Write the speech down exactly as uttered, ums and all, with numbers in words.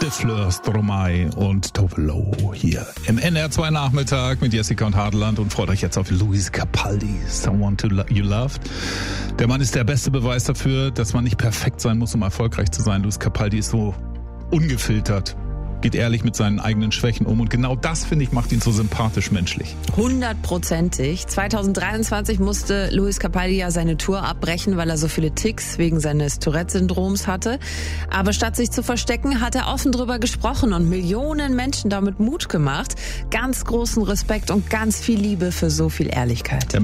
De Fleur, Stromae und Tove Lo hier im N R zwei Nachmittag mit Jessica und Hadeland und freut euch jetzt auf Lewis Capaldi, Someone to lo- You Loved. Der Mann ist der beste Beweis dafür, dass man nicht perfekt sein muss, um erfolgreich zu sein. Lewis Capaldi ist so ungefiltert, geht ehrlich mit seinen eigenen Schwächen um und genau das, finde ich, macht ihn so sympathisch menschlich. Hundertprozentig. zweitausenddreiundzwanzig musste Lewis Capaldi ja seine Tour abbrechen, weil er so viele Ticks wegen seines Tourette-Syndroms hatte. Aber statt sich zu verstecken, hat er offen drüber gesprochen und Millionen Menschen damit Mut gemacht. Ganz großen Respekt und ganz viel Liebe für so viel Ehrlichkeit. Der